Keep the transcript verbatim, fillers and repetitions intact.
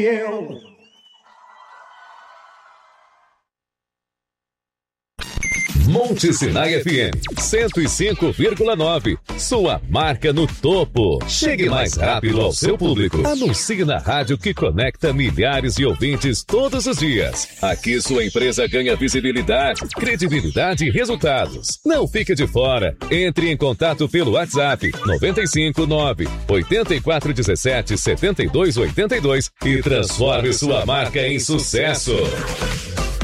Monte Sinai F M cento e cinco vírgula nove, sua marca no topo. Chegue mais rápido ao seu público. Anuncie na rádio que conecta milhares de ouvintes todos os dias. Aqui sua empresa ganha visibilidade, credibilidade e resultados. Não fique de fora. Entre em contato pelo WhatsApp nove cinco nove, oito quatro um sete, sete dois oito dois e transforme sua marca em sucesso.